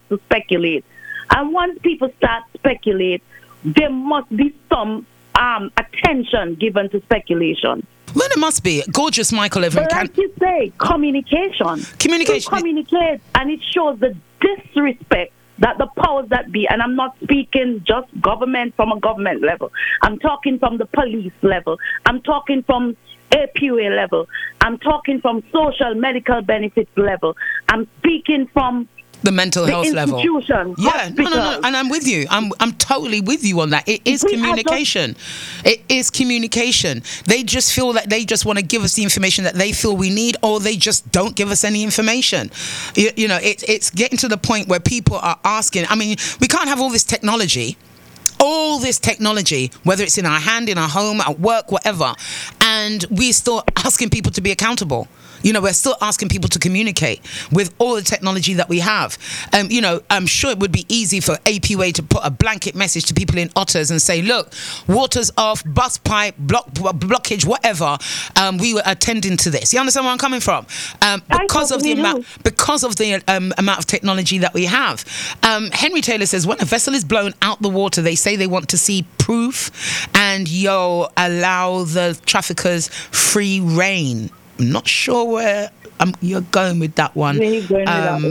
to speculate. And once people start speculate, there must be some attention given to speculation. Well, it must be. Gorgeous Michael Evan. But like you say, communication. Communication. You communicate, and it shows the disrespect that the powers that be, and I'm not speaking just government from a government level. I'm talking from the police level. I'm talking from APUA level. I'm talking from social medical benefits level. I'm speaking from the mental health level. Yeah, no, and I'm with you. I'm totally with you on that. It is communication. It is communication. They just feel that they just want to give us the information that they feel we need, or they just don't give us any information. You know, it's getting to the point where people are asking. I mean, we can't have all this technology, whether it's in our hand, in our home, at work, whatever, and we're still asking people to be accountable. You know, we're still asking people to communicate with all the technology that we have. You know, I'm sure it would be easy for APUA to put a blanket message to people in Otters and say, look, water's off, bus pipe, blockage, whatever. We were attending to this. You understand where I'm coming from? Because of the amount of technology that we have. Henry Taylor says, when a vessel is blown out the water, they say they want to see proof and allow the traffickers free reign. I'm not sure where you're going with that one, Henry.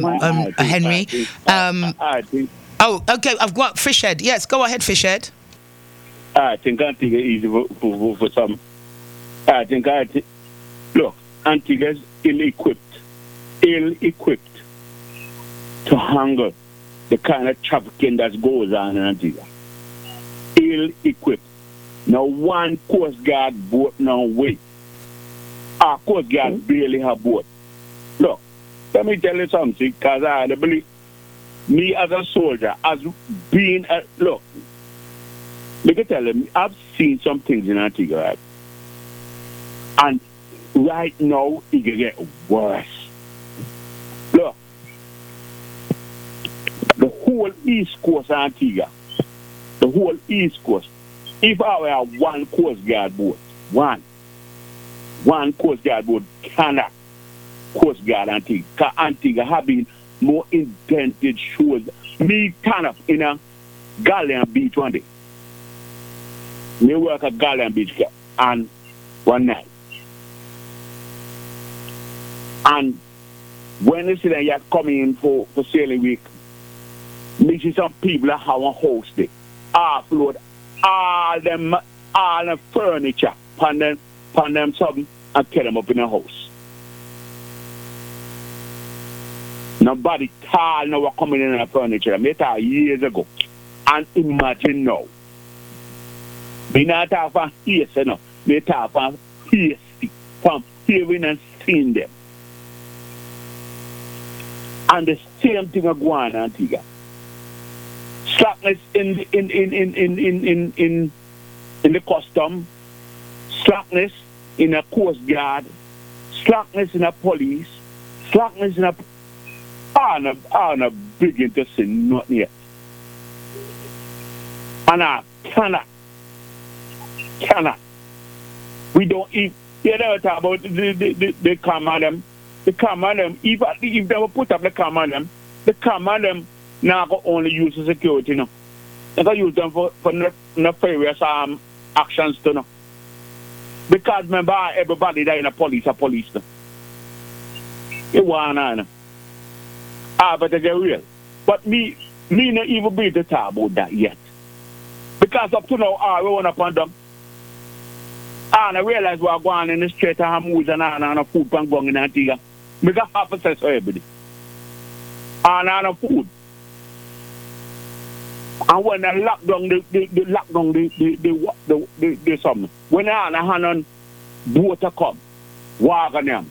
Okay, I've got Fishhead. Yes, go ahead, Fishhead. I think Antigua is easy for some. Look, Antigua is ill-equipped to handle the kind of trafficking that goes on in Antigua. Ill-equipped. Now, one Coast Guard boat now wait. Our Coast Guard barely have boat. Look, let me tell you something, because I believe me as a soldier, as being a... Look, let me tell you, I've seen some things in Antigua, right? And right now, it can get worse. Look, the whole East Coast of Antigua, if I were one Coast Guard boat, one Coast Guard boat cannot Coast Guard Antigua. Because Antigua have been more indented shores. Me turn up in a Galleon Beach one day. Me work at Galleon Beach and one night. And when you see that you're coming in for sailing week, me see some people that have a house there. Offload all the furniture upon them something and carry them up in a house. Nobody tall now were coming in the furniture. I made that years ago. And imagine now. We not talk from hearsay now. We talk from hearsay, from hearing and seeing them. And the same thing are going on, Antigua. Slackness in the custom, slackness in a Coast Guard, slackness in a police, slackness in a... I'm not beginning to say nothing yet. And I cannot. We don't even... You never talk about the command. The command, if they will put up the command, now go only use the security now. They can use them for nefarious actions too now. Because remember, everybody that in the police are police now. You want to know. But they get real. But me not even be to talk about that yet. Because up to now, we want upon them. And I realize we're going in the street and Hamouz and a food pan going in Antigua. We got half a sense for everybody. And on food. And when they lock down the something. When they are on boat to come, walk on them.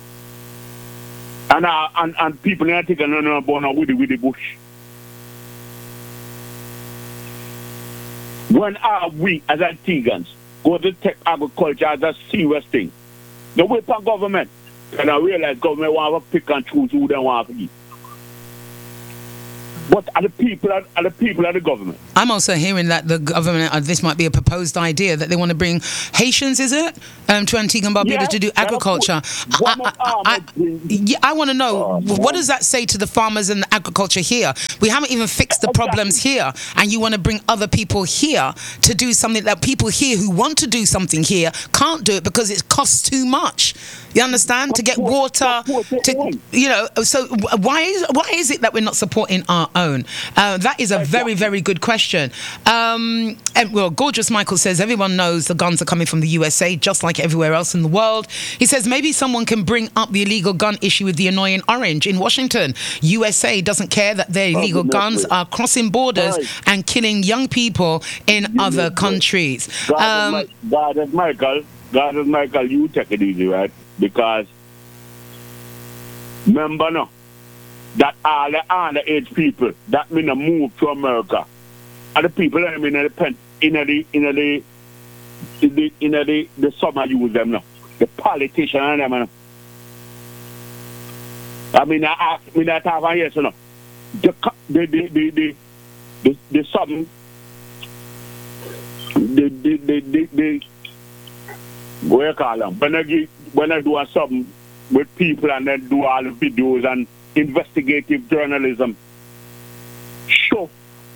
And people in Antigua no born with the bush. When are we as Antiguans go to take agriculture as a serious thing? The way for government, and I realize government want to pick and choose who they want to eat. But are the people of the government? I'm also hearing that the government, this might be a proposed idea, that they want to bring Haitians, is it, to Antigua and Barbuda to do agriculture. I want to know, what does that say to the farmers and the agriculture here? We haven't even fixed the problems here, and you want to bring other people here to do something that people here who want to do something here can't do it because it costs too much. You understand? To get water, so why is it that we're not supporting our own? That is a very, very good question. Gorgeous Michael says, everyone knows the guns are coming from the USA, just like everywhere else in the world. He says, maybe someone can bring up the illegal gun issue with the annoying orange in Washington. USA doesn't care that their illegal guns are crossing borders and killing young people in other countries. God is Michael, you take it easy, right? Because remember now that all the underage people that mean move to America are the people that mean in the summer use them now. The politicians and them now. I mean I talk about yes or no. The something the what you call them? When I do something with people and then do all the videos and investigative journalism, sure.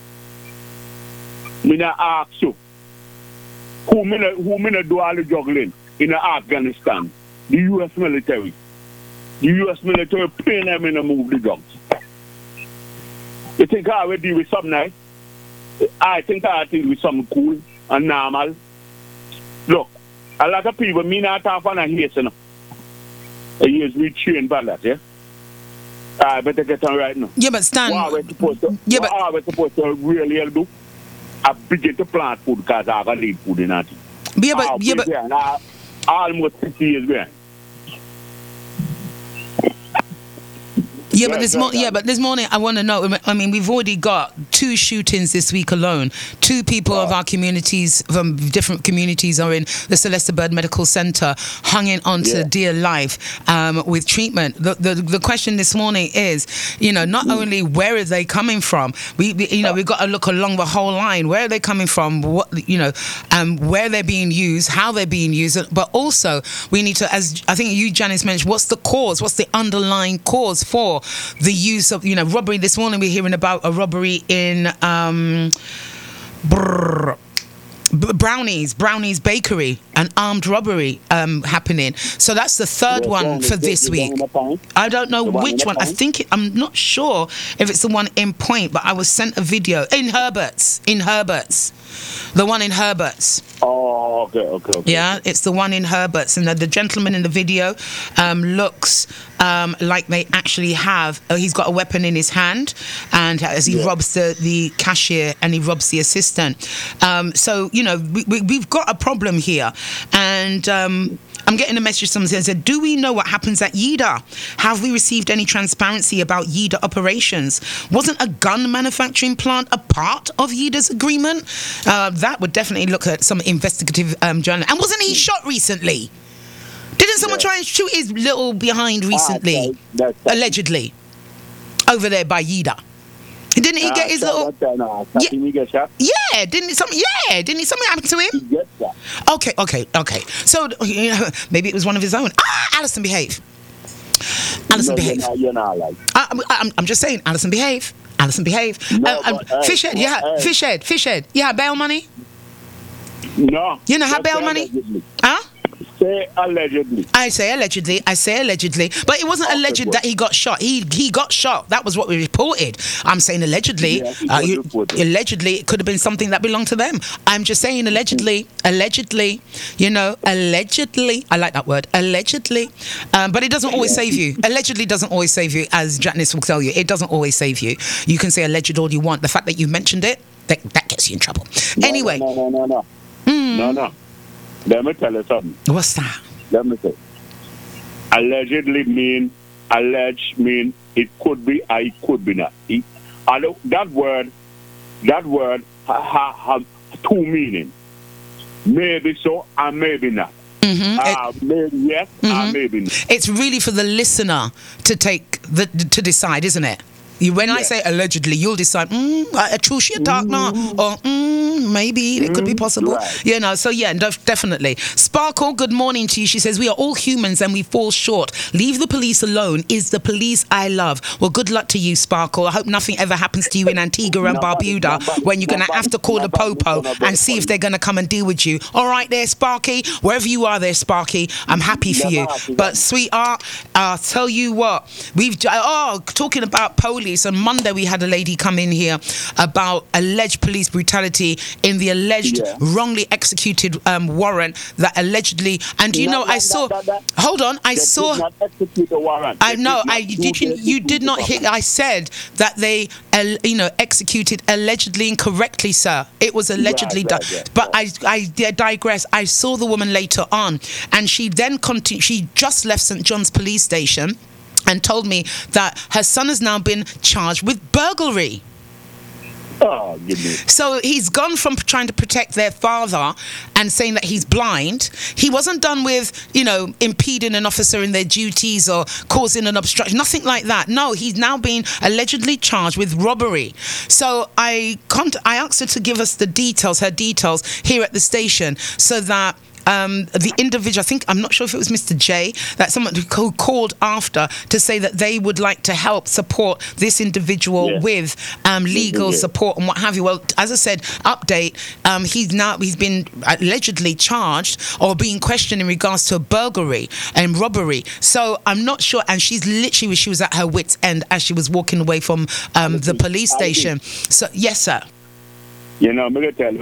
Me not ask you who me do all the juggling in Afghanistan? The U.S. military. The U.S. military paying them in to move the drugs. You think I will deal with something nice? I think I deal with something cool and normal. Look, a lot of people, me not talk on a Haitian, you know. Yes, we train by that, yeah? I better get on right now. Yeah, but Stan... What are we supposed to really do? I begin to plant food because I got need food in that. Almost 50 years behind. But this morning I want to know. I mean, we've already got 2 shootings this week alone. 2 people of our communities, from different communities, are in the Celeste Bird Medical Center, hanging on to dear life with treatment. The question this morning is, not only where are they coming from? We've got to look along the whole line. Where are they coming from? What where they're being used, how they're being used, but also we need to, as I think you, Janice, mentioned, what's the cause? What's the underlying cause for the use of robbery? This morning we're hearing about a robbery in Brownie's Bakery, an armed robbery happening. So that's the third one for this week. I don't know which one. I'm not sure if it's the one in Point, but I was sent a video in Herbert's. The one in Herbert's. Oh, okay. Yeah, it's the one in Herbert's, and the gentleman in the video looks like they actually have. He's got a weapon in his hand, and as he robs the cashier and he robs the assistant. So we've got a problem here, and I'm getting a message. Someone said, "Do we know what happens at YIDA? Have we received any transparency about YIDA operations? Wasn't a gun manufacturing plant a part of YIDA's agreement?" That would definitely look at some investigative journalism. And wasn't he shot recently? Didn't someone try and shoot his little behind recently? Allegedly. Over there by YIDA. Didn't he get his little... Didn't he get shot? Yeah, didn't something happen to him? He gets shot. Okay. So, maybe it was one of his own. Alison, behave. Alison, behave. You're not like... I'm just saying, Alison, behave. Fishhead, Fishhead. You have bail money? No. You know, have bail money? Huh? Say allegedly. I say allegedly. But it wasn't alleged that he got shot. He got shot. That was what we reported. I'm saying allegedly. Allegedly, it could have been something that belonged to them. I'm just saying allegedly. Allegedly. I like that word. Allegedly. But it doesn't always save you. Allegedly doesn't always save you, as Janice will tell you. It doesn't always save you. You can say alleged all you want. The fact that you mentioned it, that gets you in trouble. Anyway. No. No. Let me tell you something. What's that? Let me say. Allegedly mean it could be or it could be not. That word have 2 meanings. Maybe so and maybe not. Maybe yes or maybe not. It's really for the listener to to decide, isn't it? When I say allegedly, you'll decide, true shit talk now, or maybe it could be possible. Right. You know, so yeah, definitely. Sparkle, good morning to you. She says, we are all humans and we fall short. Leave the police alone is the police I love. Well, good luck to you, Sparkle. I hope nothing ever happens to you in Antigua and Barbuda when you're going to have to call the Popo and see if they're going to come and deal with you. All right there, Sparky. Wherever you are there, Sparky, I'm happy for you. But, sweetheart, I'll tell you what. Talking about police, on Monday we had a lady come in here about alleged police brutality in the alleged wrongly executed warrant that allegedly, and I saw. Hold on, I saw. Did not execute the warrant. I know. You did not hit. I said that they, executed allegedly incorrectly, sir. It was allegedly done. But I digress. I saw the woman later on, and she then continued. She just left St. John's Police Station and told me that her son has now been charged with burglary. Oh, goodness. So he's gone from trying to protect their father and saying that he's blind. He wasn't done with, impeding an officer in their duties or causing an obstruction. Nothing like that. No, he's now been allegedly charged with robbery. So I asked her to give us her details here at the station so that the individual, I'm not sure if it was Mr. J, that someone who called after to say that they would like to help support this individual with legal support and what have you. Well, as I said, update, he's been allegedly charged or being questioned in regards to a burglary and robbery. So I'm not sure, and she was at her wit's end as she was walking away from the police station. So yes, sir. I'm going to tell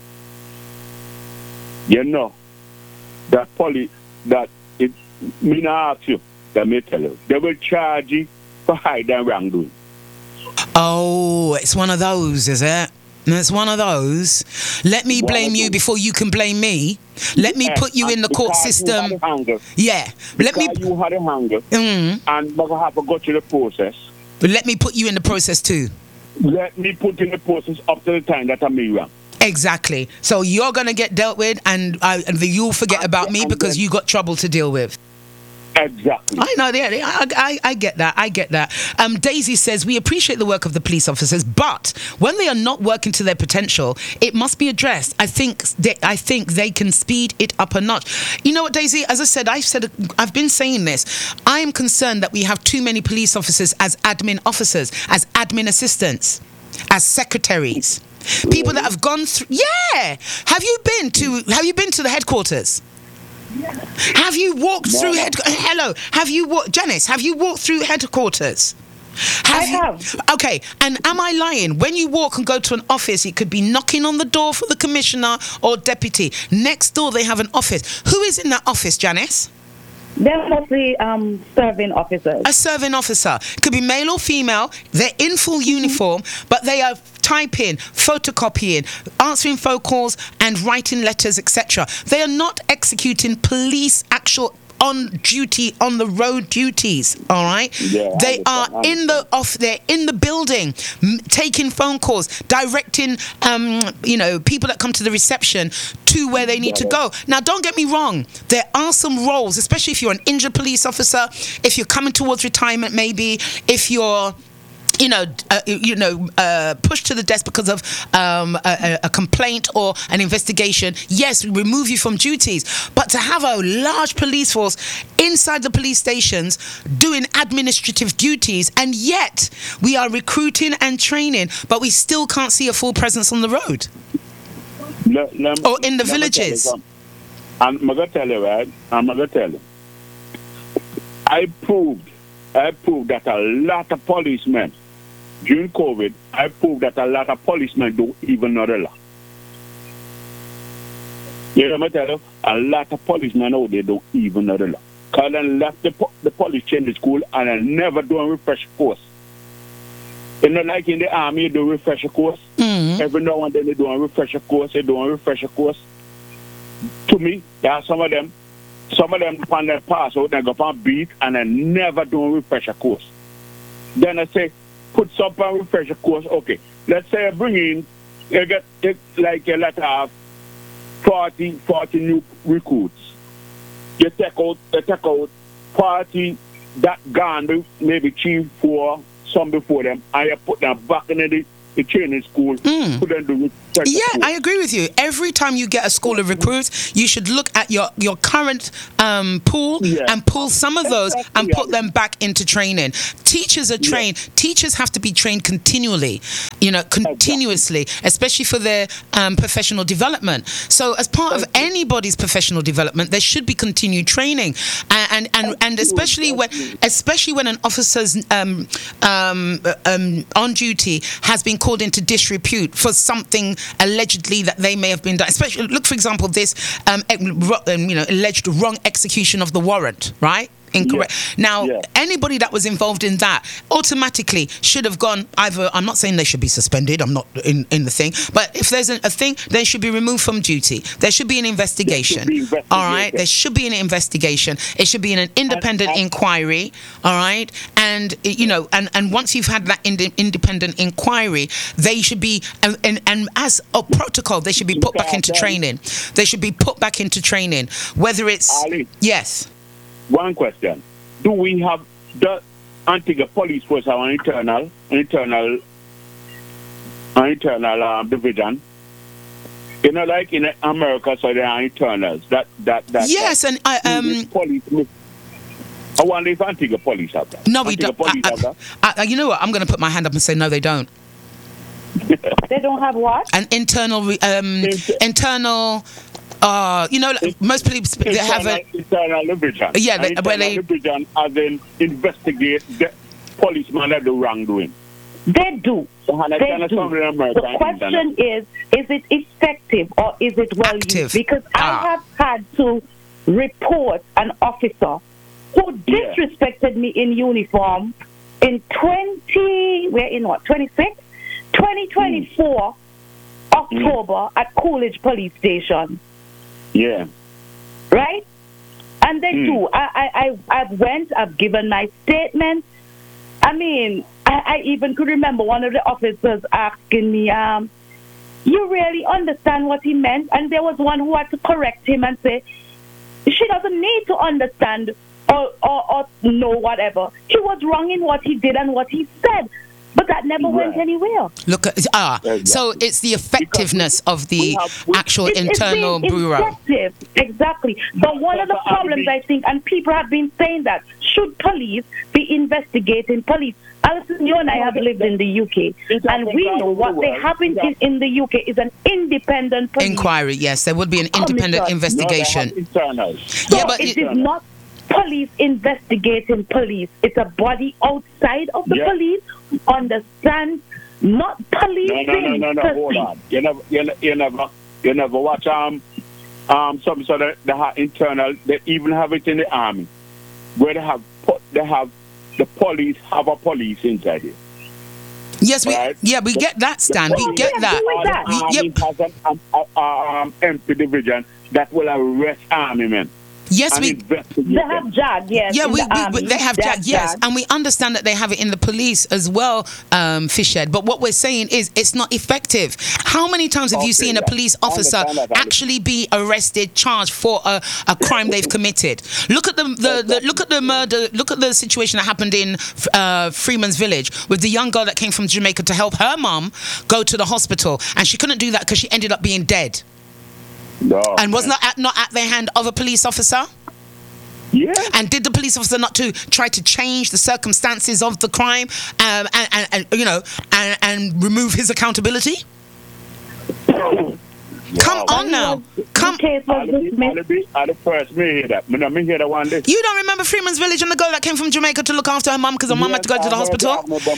you. That police, me not ask you, let me tell you, they will charge you for hiding wrongdoing. Oh, it's one of those, is it? It's one of those. Let me blame you before you can blame me. Let me put you in the court system. You had yeah. You had a hunger, and I have to go through the process. Let me put you in the process too. Let me put in the process up to the time that I'm wrong. Exactly. So you're going to get dealt with, and you'll forget about me because you got trouble to deal with. Exactly. I know. I get that. I get that. Daisy says, we appreciate the work of the police officers, but when they are not working to their potential, it must be addressed. I think they can speed it up a notch. You know what, Daisy? As I said, I've been saying this. I am concerned that we have too many police officers as admin officers, as admin assistants, as secretaries. People that have gone through. Yeah. Have you been to the headquarters? Have you walked through Hello. Have you walked, Janice? Have you walked through headquarters? I have. Okay. And am I lying? When you walk and go to an office, it could be knocking on the door for the commissioner or deputy. Next door, they have an office. Who is in that office, Janice? They're mostly serving officers. A serving officer. Could be male or female. They're in full uniform, but they are typing, photocopying, answering phone calls and writing letters, etc. They are not executing police actual on duty, on the road duties, all right? Yeah, they are in the building, taking phone calls, directing, people that come to the reception to where they need to go. Now, don't get me wrong. There are some roles, especially if you're an injured police officer, if you're coming towards retirement, maybe, if you're pushed to the desk because of a complaint or an investigation, yes, we remove you from duties. But to have a large police force inside the police stations doing administrative duties, and yet we are recruiting and training, but we still can't see a full presence on the road or in the villages. I'm going to tell you, right? I proved that a lot of policemen during COVID, I proved that a lot of policemen don't even know the law. You know what I tell you? A lot of policemen out there don't even know the law. Because they left the police training school and they never do a refresher course. You know, like in the army, you do a refresher course. Mm-hmm. Every now and then they do a refresher course. To me, there are some of them upon their pass out, they go on beat and they never do a refresher course. Then I say, put some on refresher course. Okay, let's say I bring in, you get like a let of 40 new recruits. You take out 40 that gone maybe 3, 4 some before them, and you put them back in the training school. Put them to I agree with you. Every time you get a school of recruits, you should look at your current pool and pull some of those and put them back into training. Teachers are trained. Teachers have to be trained continually, continuously, especially for their professional development. So as part of anybody's professional development, there should be continued training, and especially when an officer's on duty has been called into disrepute for something allegedly that they may have been done. Especially, look, for example, this alleged wrong execution of the warrant, right? Incorrect. Anybody that was involved in that automatically should have gone either. I'm not saying they should be suspended. I'm not in the thing. But if there's a thing, they should be removed from duty. There should be an investigation. All right. There should be an investigation. It should be an independent inquiry. All right. And and once you've had that independent inquiry, they should be and as a protocol, they should be put back into training. They should be put back into training. Whether it's Ali. Yes. One question: do we have the Antigua Police Force have an internal division? Like in America, so there are internals. That yes, and police. I wonder if Antigua Police have that. No, we don't. You know what? I'm going to put my hand up and say no, they don't. They don't have what? An internal. Most police they have an internal division. Yeah, division as in investigate the policeman that do wrongdoing. They do. The question is it effective or is it well used? Because I have had to report an officer who disrespected me in uniform in 2024 October at Coolidge Police Station. Yeah. Right? And they do. I've given my statement. I mean, I even could remember one of the officers asking me, you really understand what he meant? And there was one who had to correct him and say, she doesn't need to understand or know whatever. He was wrong in what he did and what he said. But that never went anywhere. Look at so it's the effectiveness of the actual internal bureau. Exactly. But one of the problems I think, and people have been saying that, should police be investigating police? Alison, you and I have lived in the UK, and we know what they have in the UK is an independent police inquiry. Yes, there would be an independent investigation. But it is not police investigating police. It's a body outside of the police who understands not policing. No. Hold on. You never watch some sort of the internal. They even have it in the army, where they have the police have a police inside it. Yes, we get that, Stan. We get that. The army has an empty division that will arrest army men. Yes, they have JAG, yes. Yeah, they have JAG, yes. And we understand that they have it in the police as well, Fishhead. But what we're saying is it's not effective. How many times have you seen a police officer actually be arrested, charged for a crime they've committed? Look at the murder. Look at the situation that happened in Freeman's Village with the young girl that came from Jamaica to help her mum go to the hospital, and she couldn't do that because she ended up being dead. No, and was not at the hand of a police officer? Yeah. And did the police officer not to try to change the circumstances of the crime and remove his accountability? Come on now. Come. The first me hear that. Me hear that one day. You don't remember Freeman's Village and the girl that came from Jamaica to look after her mum because her mum had to go to the hospital?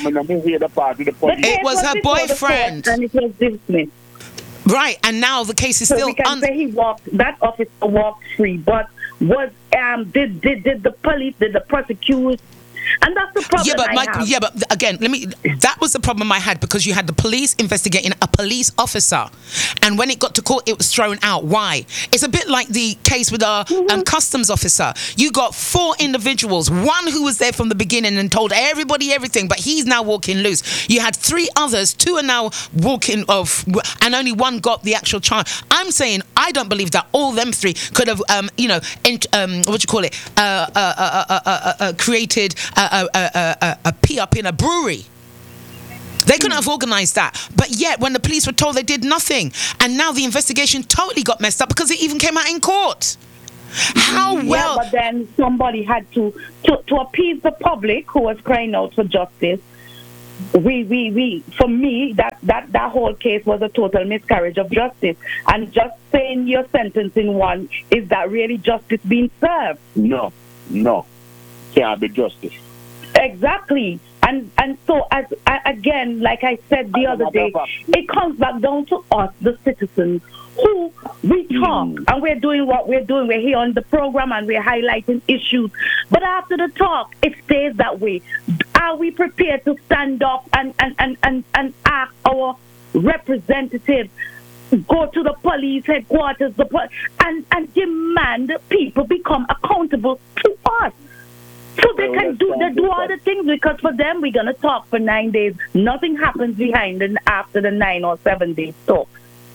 It was her boyfriend. And it was dismissed. Right, and now the case is still. We can say that officer walked free, but did the police, did the prosecutors? And that's the problem. But again, that was the problem I had, because you had the police investigating a police officer, and when it got to court, it was thrown out. Why? It's a bit like the case with our customs officer. You got 4 individuals, one who was there from the beginning and told everybody everything, but he's now walking loose. You had 3 others, 2 are now walking off, and only 1 got the actual charge. I'm saying I don't believe that all them 3 could have, created a pee up in a brewery. They couldn't have organised that. But yet, when the police were told, they did nothing. And now the investigation totally got messed up because it even came out in court. How well... Yeah, but then somebody had to appease the public who was crying out for justice. For me, that whole case was a total miscarriage of justice. And just saying your sentence in one, is that really justice being served? No. Can't be justice. Exactly. And so, as again, like I said the other day, it comes back down to us, the citizens, who we talk and we're doing what we're doing. We're here on the program and we're highlighting issues. But after the talk, it stays that way. Are we prepared to stand up and ask our representatives, go to the police headquarters, and demand people become accountable to us? So they do all the things, because for them, we're going to talk for 9 days. Nothing happens behind and after the 9 or 7 days talk.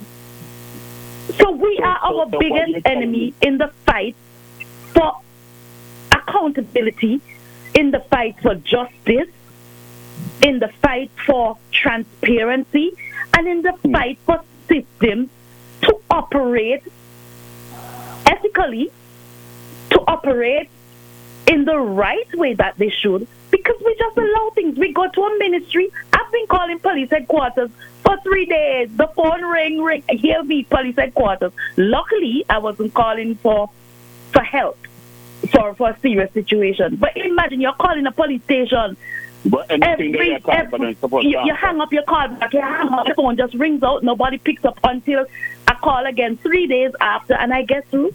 So we are our biggest enemy in the fight for accountability, in the fight for justice, in the fight for transparency, and in the fight for systems to operate ethically, to operate in the right way that they should, because we just allow things. We go to a ministry. I've been calling police headquarters for 3 days. The phone ring. Hear me, police headquarters. Luckily, I wasn't calling for help for a serious situation. But imagine you're calling a police station. But you hang up your call back, you hang up, the phone just rings out, nobody picks up until I call again 3 days after, and I get through.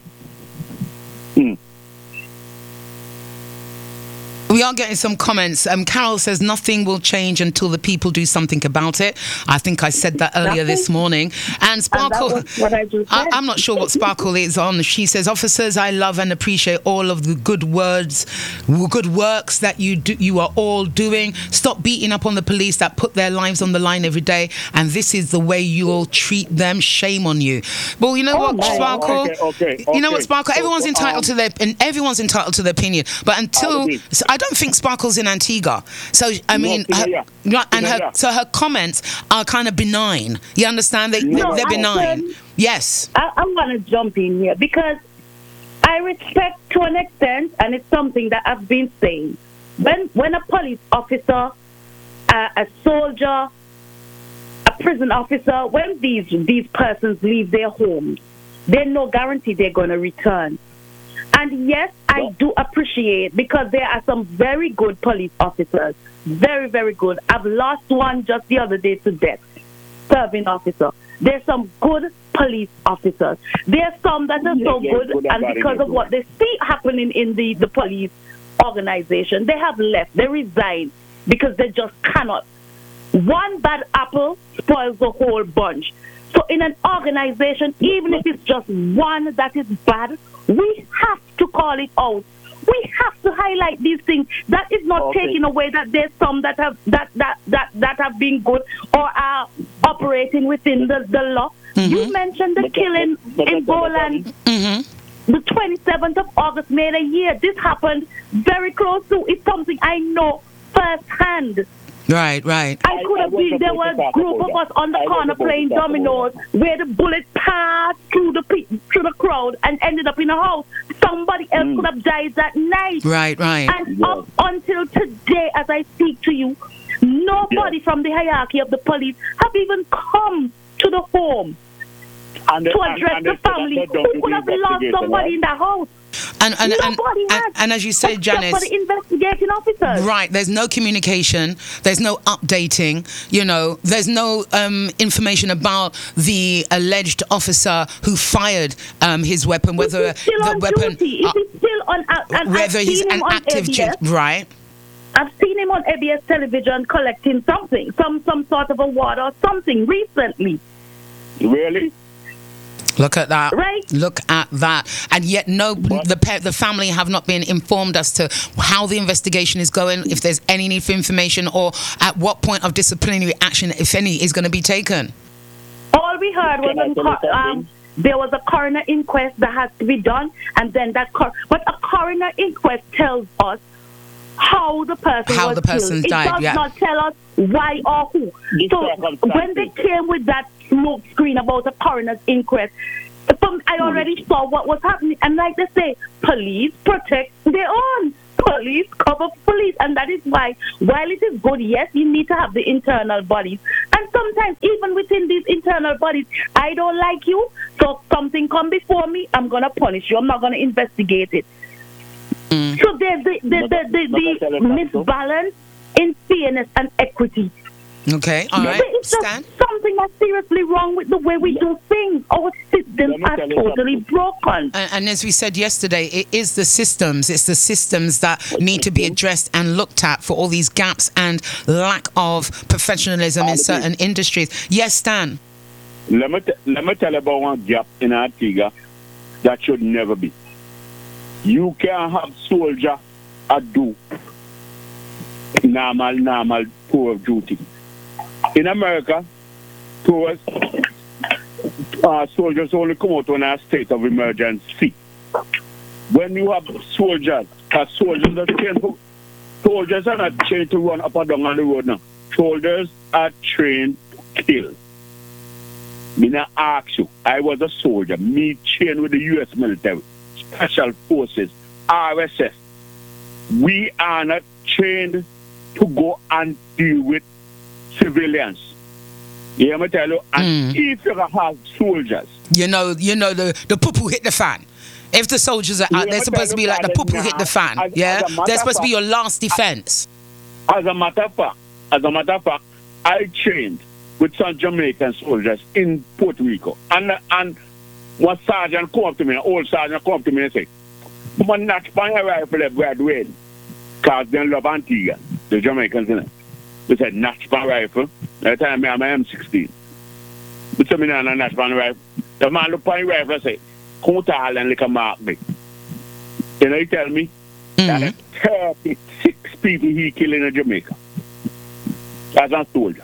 We are getting some comments. Carol says nothing will change until the people do something about it. I think I said that earlier this morning. And Sparkle, and that was what I just said. I'm not sure what Sparkle is on. She says, officers, I love and appreciate all of the good works that you are all doing. Stop beating up on the police that put their lives on the line every day. And this is the way you all treat them. Shame on you. Well, you know what, Sparkle? Okay. You know what, Sparkle? Everyone's entitled to their opinion. But until... I don't think Sparkle's in Antigua, so I mean, her comments are kind of benign. You understand? They're benign. Yes. I want to jump in here because I respect to an extent, and it's something that I've been saying. When a police officer, a soldier, a prison officer, when these persons leave their homes, there's no guarantee they're going to return. And yes, I do appreciate, because there are some very good police officers. Very, very good. I've lost one just the other day to death. Serving officer. There's some good police officers. There's some that are so good, and because of what they see happening in the police organization, they have left. They resigned because they just cannot. One bad apple spoils the whole bunch. So in an organization, even if it's just one that is bad, we have to call it out. We have to highlight these things. That is not taking away that there's some that have been good or are operating within the law. You mentioned the killing in Boland. The 27th of August made a year. This happened very close to. It's something I know firsthand. Right. I could have been. There was a group of us on the corner playing dominoes, where the bullet passed through the crowd and ended up in a house. Somebody else could have died that night. Right. And up until today, as I speak to you, nobody from the hierarchy of the police have even come to the home to address the family who could have lost somebody in the house. And as you say, Janice, for the investigating officers. Right, there's no communication, there's no updating, there's no information about the alleged officer who fired his weapon, whether the weapon, whether he's an active right. I've seen him on ABS television collecting something, some sort of award or something recently. Really? Look at that. Right. Look at that. And yet the family have not been informed as to how the investigation is going, if there's any need for information, or at what point of disciplinary action, if any, is going to be taken. All we heard was there was a coroner inquest that has to be done, and then but a coroner inquest tells us how the person How was the person killed. died, It does yeah. not tell us why or who. So when they came with that smoke screen about a coroner's inquest, I already saw what was happening. And like they say, police protect their own. Police cover police. And that is why, while it is good, yes, you need to have the internal bodies. And sometimes, even within these internal bodies, I don't like you, so something come before me, I'm going to punish you. I'm not going to investigate it. So there's the misbalance in fairness and equity. Okay, all right. It's just Stan? something that's seriously wrong with the way we do things. Our systems are totally broken. And as we said yesterday, it is the systems. It's the systems that need to be addressed and looked at for all these gaps and lack of professionalism in certain industries. Yes, Stan? Let me tell you about one gap in Antigua that should never be. You can't have soldier do normal tour of duty. In America, tours, soldiers only come out on a state of emergency. When you have soldiers are not trained to run up and down on the road now. Soldiers are trained to kill. Me not ask you. I was a soldier. Me trained with the U.S. military, Special Forces, RSS. We are not trained to go and deal with civilians. You hear me tell you? And if you have soldiers, you know the poo-poo hit the fan. If the soldiers are out, they're supposed to be like the poo-poo hit the fan. They're supposed to be your last defense. As a matter of fact, I trained with some Jamaican soldiers in Puerto Rico, and one sergeant come up to me, an old sergeant come up to me and say, "Come on, not find a rifle that graduate, cause they love Antigua, the Jamaicans in it." They said, "Not find rifle." That time I am M16. But some not not find rifle. The man look find rifle and say, "Come to Ireland, like a mark me." You know, he tell me that 36 people he killed in Jamaica as a soldier.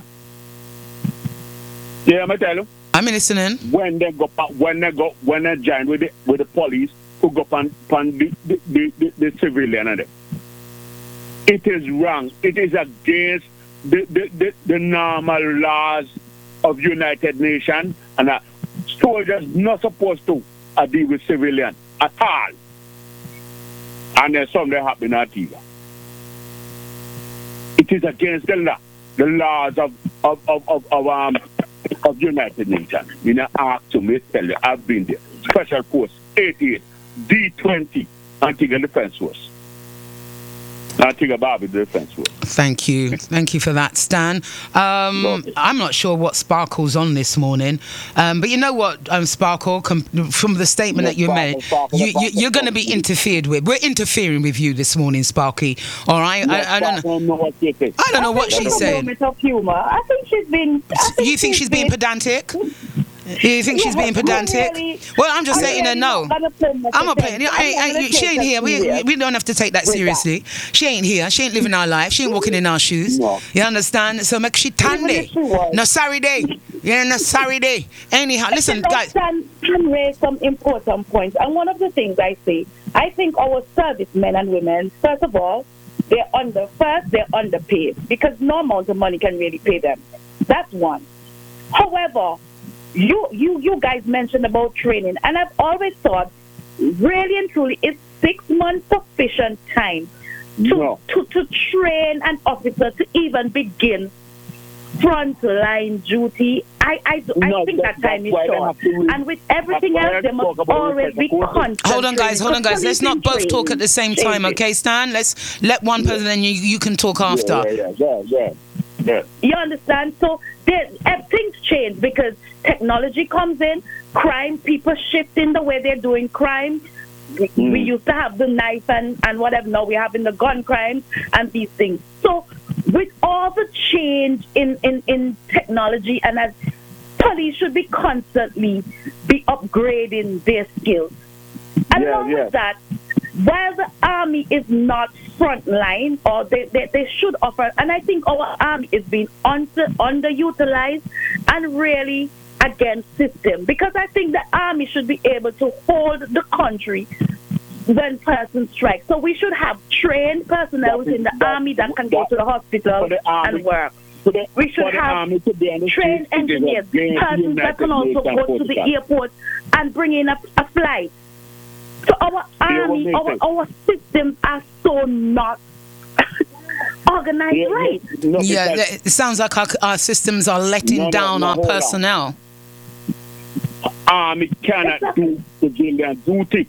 Yeah, I tell you. I'm listening. When they join with the police who go on the civilian and them. It is wrong. It is against the normal laws of United Nations, and soldiers not supposed to deal with civilians at all. And there's something happening at Antigua. It is against the laws of United Nations. You know, ask to me, tell you, I've been there. Special Force 88, D20, Antigua Defense Force. Antigua Barbie Defense Force. Thank you for that, Stan. I'm not sure what Sparkle's on this morning, but you know what, Sparkle, from the statement that you made, you're going to be interfered with. We're interfering with you this morning, Sparky. All right? I don't know what she said. I don't know what she said. I think she's been. You think she's being pedantic? You think she's being pedantic? Really, well, I'm just saying her no. I'm not playing. She ain't here. We don't have to take that seriously. She ain't here. She ain't living our life. She ain't walking in our shoes. No. You understand? So make she tandy. No sorry day. Yeah, no sorry day. Anyhow, listen, guys. Can raise some important points. And one of the things I say, I think our servicemen and women, first of all, they're underpaid because no amount of money can really pay them. That's one. However, you guys mentioned about training, and I've always thought, really and truly, is 6 months sufficient time to train an officer to even begin frontline duty? I think that time is short. And with everything else, there must always be constant. Hold on, guys. Let's not both talk at the same time, okay, Stan? Let's let one person, and you can talk after. Yeah. You understand? So things change because technology comes in, crime, people shift in the way they're doing crime. We used to have the knife and whatever. Now we're having the gun crimes and these things. So with all the change in technology, and as police should be constantly be upgrading their skills. Along with that, while the army is not frontline, or they should offer, and I think our army is being underutilized and really against system, because I think the army should be able to hold the country when persons strike. So we should have trained personnel within the army that can go to the hospital and work. We should have trained engineers, persons that can also go to the airport and bring in a flight. So our army, our systems are so not organized right. Yeah, it sounds like our systems are letting down our personnel. Army cannot do civilian duty.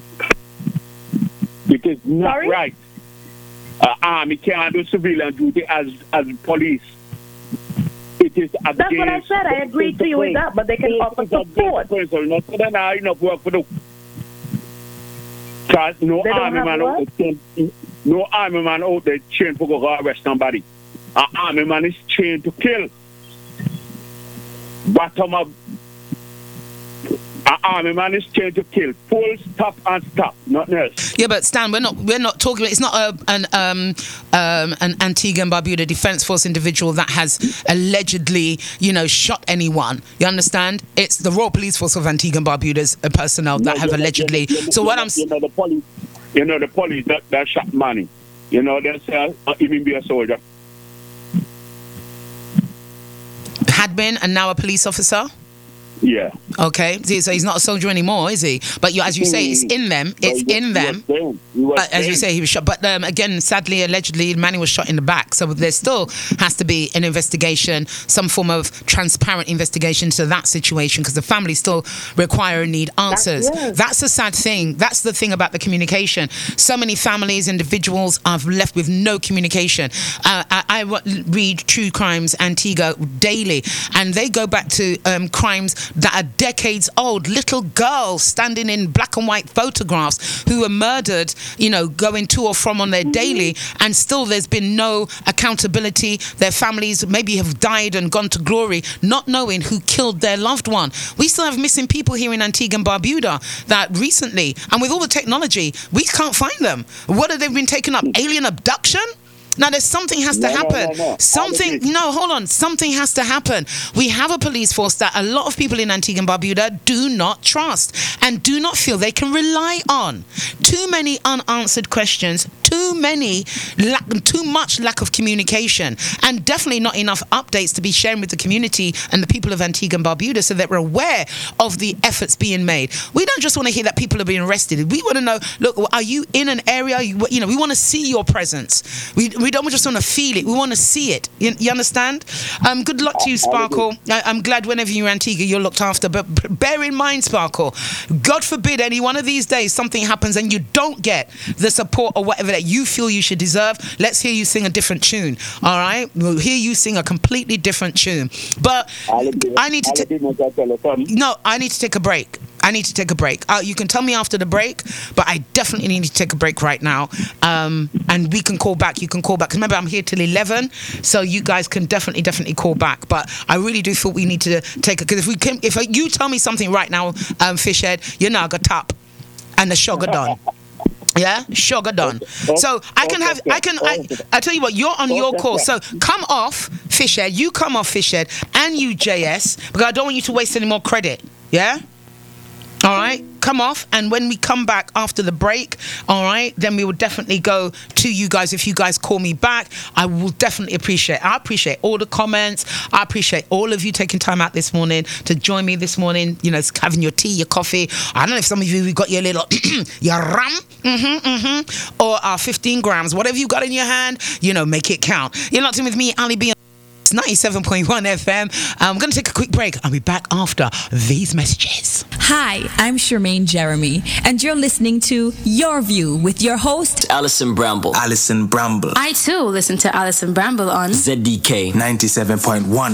It is not right. Army can't do civilian duty as police. It is against. That's what I said. I agree to you with that, but they can offer support. Not so then I enough work for them. Because no army man out there trained for go arrest somebody. An army man is trained to kill. Bottom up. An army man is trained to kill. Full stop and stop, nothing else. Yeah, but Stan, we're not talking. It's not an Antigua and Barbuda Defence Force individual that has allegedly, shot anyone. You understand? It's the Royal Police Force of Antigua and Barbuda's personnel that have allegedly. So what I'm saying, the police, the police that shot money. That's even be a soldier. Had been and now a police officer. Yeah. Okay. So he's not a soldier anymore, is he? But as you say, it's in them. It's in them. As you say, he was shot. But again, sadly, allegedly, Manny was shot in the back. So there still has to be an investigation, some form of transparent investigation to that situation, because the family still require and need answers. That's a sad thing. That's the thing about the communication. So many families, individuals are left with no communication. I read True Crimes Antigua daily, and they go back to crimes that are decades old. Little girls standing in black and white photographs who were murdered, going to or from on their daily, and still there's been no accountability. Their families maybe have died and gone to glory, not knowing who killed their loved one. We still have missing people here in Antigua and Barbuda that recently, and with all the technology, we can't find them. What have they been taken up? Alien abduction? Now, there's something has to happen. Something has to happen. We have a police force that a lot of people in Antigua and Barbuda do not trust and do not feel they can rely on. Too many unanswered questions, too much lack of communication, and definitely not enough updates to be sharing with the community and the people of Antigua and Barbuda so that we're aware of the efforts being made. We don't just want to hear that people are being arrested. We want to know, look, are you in an area? We want to see your presence. We don't just want to feel it. We want to see it. You understand? Good luck to you, Sparkle. I'm glad whenever you're in Antigua, you're looked after. But bear in mind, Sparkle, God forbid any one of these days something happens and you don't get the support or whatever that you feel you should deserve. Let's hear you sing a different tune. All right? We'll hear you sing a completely different tune. But I need to take a break. You can tell me after the break, but I definitely need to take a break right now. And we can call back. You can call back. Because remember, I'm here till 11, so you guys can definitely call back. But I really do feel we need to take it. Because if you tell me something right now, Fishhead, you're now got top and the sugar done. Yeah, sugar done. So I tell you what, you're on your call. So come off, Fishhead. You come off, Fishhead, and you, JS, because I don't want you to waste any more credit. Yeah. All right, come off, and when we come back after the break, all right, then we will definitely go to you guys. If you guys call me back, I will definitely appreciate. I appreciate all the comments. I appreciate all of you taking time out this morning to join me this morning. Having your tea, your coffee. I don't know if some of you got your little your rum, or 15 grams, whatever you got in your hand. Make it count. You're locked in with me, Ali B. 97.1 FM. I'm going to take a quick break. I'll be back after these messages. Hi, I'm Charmaine Jeremy, and you're listening to Your View with your host, Alison Bramble. I too listen to Alison Bramble on ZDK 97.1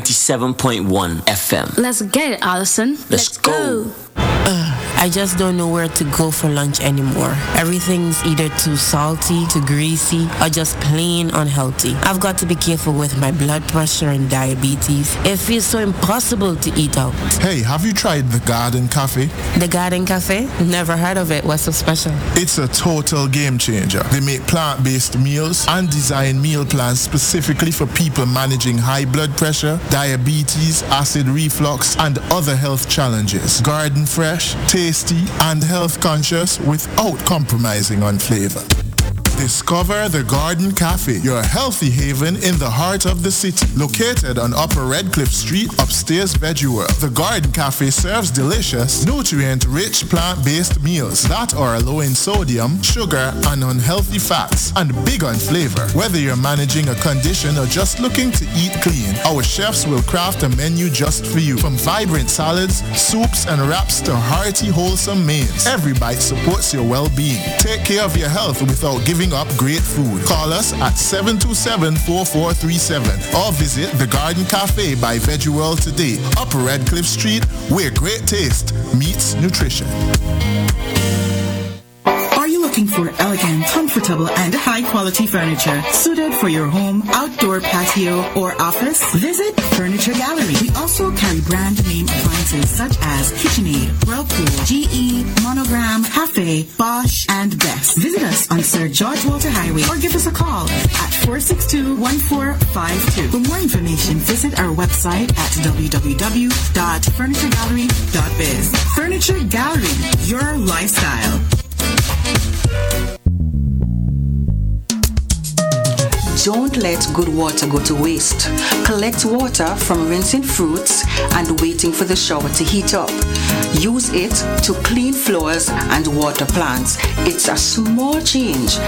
FM. Let's get it, Alison. Let's go. I just don't know where to go for lunch anymore. Everything's either too salty, too greasy, or just plain unhealthy. I've got to be careful with my blood pressure and diabetes. It feels so impossible to eat out. Hey, have you tried the Garden Cafe? The Garden Cafe? Never heard of it. What's so special? It's a total game changer. They make plant-based meals and design meal plans specifically for people managing high blood pressure, diabetes, acid reflux, and other health challenges. Garden fresh, tasty, and health conscious without compromising on flavor. Discover the Garden Cafe, your healthy haven in the heart of the city. Located on Upper Redcliffe Street, upstairs Veggie World. The Garden Cafe serves delicious, nutrient-rich plant-based meals that are low in sodium, sugar, and unhealthy fats, and big on flavor. Whether you're managing a condition or just looking to eat clean, our chefs will craft a menu just for you. From vibrant salads, soups, and wraps to hearty, wholesome mains, every bite supports your well-being. Take care of your health without giving up great food. Call us at 727-4437 or visit The Garden Cafe by Veggie World today, Upper Redcliffe Street, where great taste meets nutrition. Are you looking for elegant, comfortable, and high-quality furniture suited for your home, outdoor patio, or office? Visit Furniture Gallery. We also carry brand name appliances such as KitchenAid, Whirlpool, GE, Monogram, Cafe, Bosch, and Best. Visit us on Sir George Walter Highway or give us a call at 462-1452. For more information, visit our website at www.furnituregallery.biz. Furniture Gallery, your lifestyle. Don't let good water go to waste. Collect water from rinsing fruits and waiting for the shower to heat up. Use it to clean floors and water plants. It's a small change